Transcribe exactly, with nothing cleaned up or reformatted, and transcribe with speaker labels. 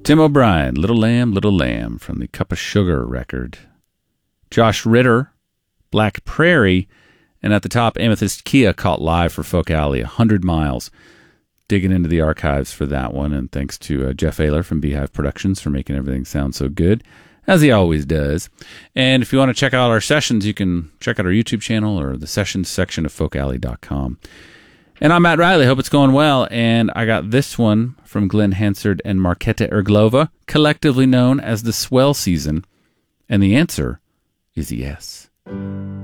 Speaker 1: Tim O'Brien, Little Lamb, Little Lamb from the Cup of Sugar record. Josh Ritter, Black Prairie, and at the top, Amethyst Kia caught live for Folk Alley, one hundred miles. Digging into the archives for that one, and thanks to uh, Jeff Ayler from Beehive Productions for making everything sound so good, as he always does. And if you want to check out our sessions, you can check out our YouTube channel or the sessions section of folk alley dot com. And I'm Matt Riley. Hope it's going well. And I got this one from Glenn Hansard and Marketa Erglova, collectively known as the Swell Season. And the answer is yes.